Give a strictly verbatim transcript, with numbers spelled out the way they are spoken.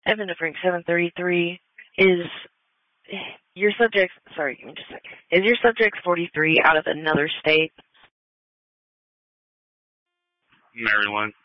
Evan to Frank seven thirty-three. Is your subject, sorry, give me just a second. Is your subject forty-three out of another state? Maryland.